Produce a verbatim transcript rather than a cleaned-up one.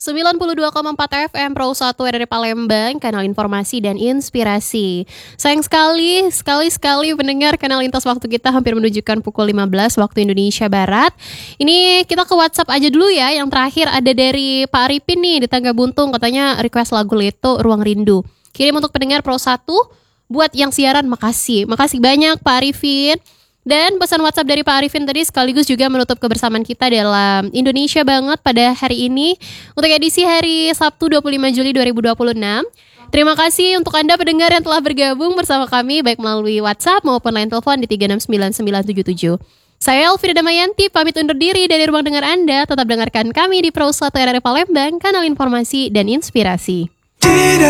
sembilan puluh dua koma empat F M Pro satu R R Palembang, kanal informasi dan inspirasi. Sayang sekali, sekali-sekali pendengar kanal Lintas Waktu kita hampir menunjukkan pukul lima belas waktu Indonesia Barat. Ini kita ke WhatsApp aja dulu ya. Yang terakhir ada dari Pak Arifin nih di Tangga Buntung, katanya request lagu Leto Ruang Rindu. Kirim untuk pendengar Pro satu, buat yang siaran makasih. Makasih banyak Pak Arifin. Dan pesan WhatsApp dari Pak Arifin tadi sekaligus juga menutup kebersamaan kita dalam Indonesia Banget pada hari ini untuk edisi hari Sabtu dua puluh lima Juli dua ribu dua puluh enam. Terima kasih untuk Anda pendengar yang telah bergabung bersama kami baik melalui WhatsApp maupun line telepon di tiga enam sembilan sembilan tujuh tujuh. Saya Elvira Damayanti pamit undur diri dari ruang dengar Anda. Tetap dengarkan kami di Pro satu R R Palembang, kanal informasi dan inspirasi.